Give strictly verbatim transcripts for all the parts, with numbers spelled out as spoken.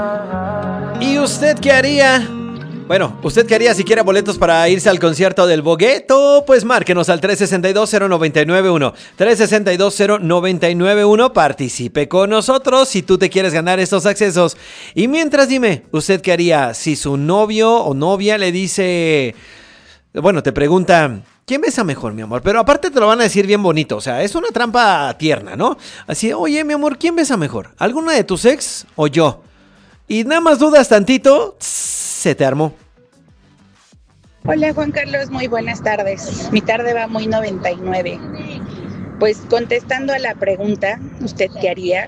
¿Y usted qué haría? Bueno, ¿usted qué haría si quiere boletos para irse al concierto del Bogueto? Pues márquenos al tres seis dos, cero nueve nueve uno. tres seis dos, cero nueve nueve uno. Participe con nosotros si tú te quieres ganar estos accesos. Y mientras, dime, ¿usted qué haría si su novio o novia le dice... Bueno, te pregunta... ¿Quién besa mejor, mi amor? Pero aparte te lo van a decir bien bonito. O sea, es una trampa tierna, ¿no? Así, oye, mi amor, ¿quién besa mejor? ¿Alguna de tus ex o yo? Y nada más dudas tantito, se te armó. Hola Juan Carlos, muy buenas tardes. Mi tarde va muy noventa y nueve. Pues contestando a la pregunta, ¿usted qué haría?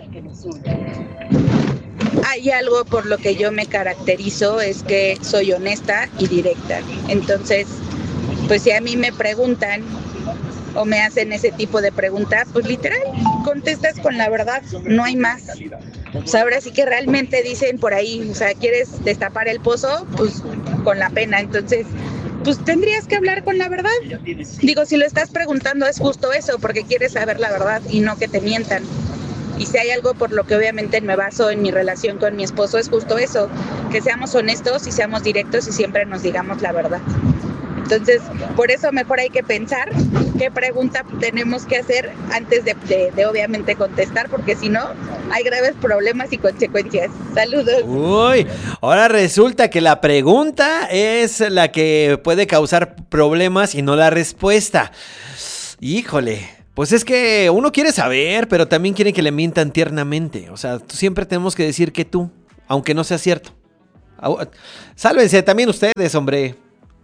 Hay algo por lo que yo me caracterizo, es que soy honesta y directa. Entonces, pues si a mí me preguntan o me hacen ese tipo de pregunta, pues literal, contestas con la verdad, no hay más. O sea, ahora sí que realmente dicen por ahí, o sea, ¿quieres destapar el pozo? Pues con la pena, entonces... pues tendrías que hablar con la verdad. Digo, si lo estás preguntando es justo eso, porque quieres saber la verdad y no que te mientan. Y si hay algo por lo que obviamente me baso en mi relación con mi esposo, es justo eso, que seamos honestos y seamos directos y siempre nos digamos la verdad. Entonces, por eso mejor hay que pensar qué pregunta tenemos que hacer antes de, de, de obviamente contestar, porque si no, hay graves problemas y consecuencias. Saludos. Uy, ahora resulta que la pregunta es la que puede causar problemas y no la respuesta. Híjole, pues es que uno quiere saber, pero también quiere que le mientan tiernamente. O sea, siempre tenemos que decir que tú, aunque no sea cierto. Sálvense también ustedes, hombre.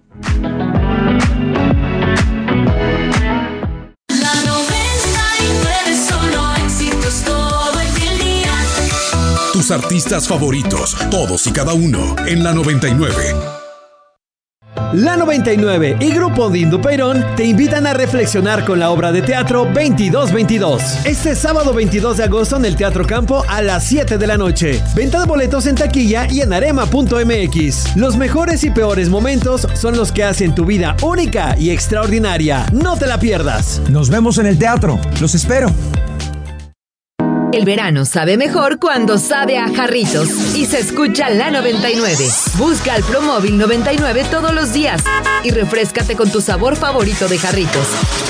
Tus artistas favoritos, todos y cada uno, en la noventa y nueve. La noventa y nueve y Grupo Dindo Peirón te invitan a reflexionar con la obra de teatro veintidós veintidós. Este sábado veintidós de agosto en el Teatro Campo a las siete de la noche. Venta de boletos en taquilla y en arema punto m x. Los mejores y peores momentos son los que hacen tu vida única y extraordinaria. No te la pierdas. Nos vemos en el teatro. Los espero. El verano sabe mejor cuando sabe a Jarritos y se escucha la noventa y nueve. Busca al Promóvil noventa y nueve todos los días y refréscate con tu sabor favorito de Jarritos.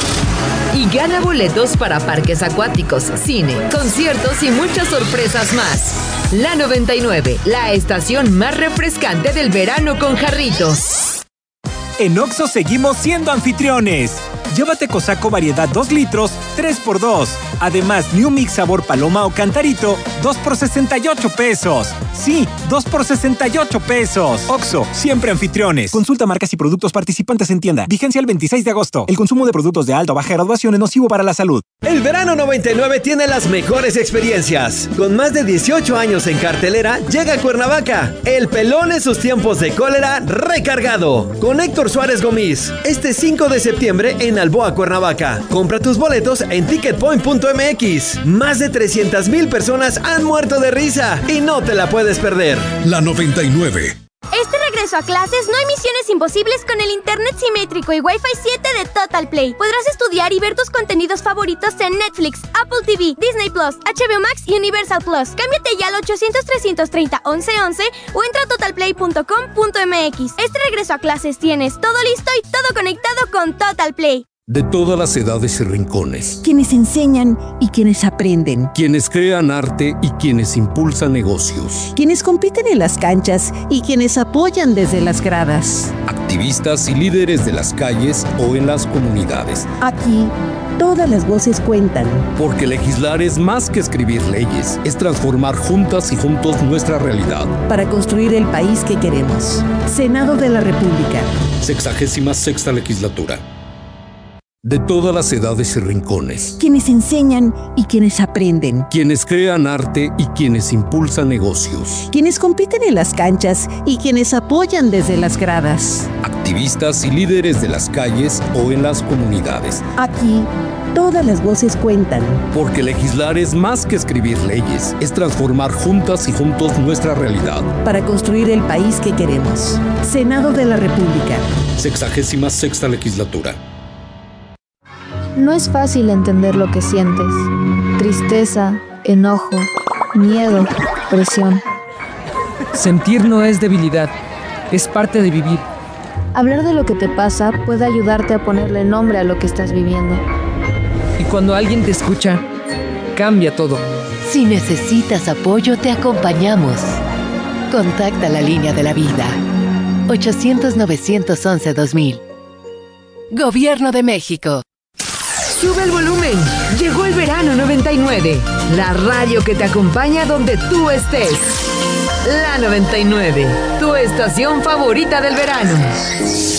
Y gana boletos para parques acuáticos, cine, conciertos y muchas sorpresas más. La noventa y nueve, la estación más refrescante del verano con Jarritos. En Oxxo seguimos siendo anfitriones. Llévate Cosaco variedad dos litros, tres por dos. Además, New Mix sabor paloma o cantarito, dos por sesenta y ocho pesos. Sí, dos por sesenta y ocho pesos. Oxxo, siempre anfitriones. Consulta marcas y productos participantes en tienda. Vigencia el veintiséis de agosto. El consumo de productos de alta o baja graduación es nocivo para la salud. El verano noventa y nueve tiene las mejores experiencias. Con más de dieciocho años en cartelera, llega a Cuernavaca. El pelón en sus tiempos de cólera recargado. Con Héctor Suárez Gómez. Este cinco de septiembre en Alboa, Cuernavaca. Compra tus boletos en ticket point punto m x. Más de trescientas mil personas han muerto de risa y no te la puedes perder. La noventa y nueve. Este regreso a clases no hay misiones imposibles con el internet simétrico y Wi-Fi siete de Total Play. Podrás estudiar y ver tus contenidos favoritos en Netflix, Apple T V, Disney Plus, H B O Max y Universal Plus. Cámbiate ya al ochocientos, trescientos treinta, once once o entra a total play punto com punto m x. Este regreso a clases tienes todo listo y todo conectado con Total Play. De todas las edades y rincones. Quienes enseñan y quienes aprenden. Quienes crean arte y quienes impulsan negocios. Quienes compiten en las canchas y quienes apoyan desde las gradas. Activistas y líderes de las calles o en las comunidades. Aquí, todas las voces cuentan. Porque legislar es más que escribir leyes, es transformar juntas y juntos nuestra realidad. Para construir el país que queremos. Senado de la República. Sexagésima sexta legislatura. De todas las edades y rincones. Quienes enseñan y quienes aprenden. Quienes crean arte y quienes impulsan negocios. Quienes compiten en las canchas y quienes apoyan desde las gradas. Activistas y líderes de las calles o en las comunidades. Aquí, todas las voces cuentan. Porque legislar es más que escribir leyes, es transformar juntas y juntos nuestra realidad. Para construir el país que queremos. Senado de la República. Sexagésima sexta legislatura. No es fácil entender lo que sientes. Tristeza, enojo, miedo, presión. Sentir no es debilidad, es parte de vivir. Hablar de lo que te pasa puede ayudarte a ponerle nombre a lo que estás viviendo. Y cuando alguien te escucha, cambia todo. Si necesitas apoyo, te acompañamos. Contacta la línea de la vida. ochocientos, novecientos once, dos mil. Gobierno de México. Sube el volumen. Llegó el verano noventa y nueve. La radio que te acompaña donde tú estés. La noventa y nueve. Tu estación favorita del verano.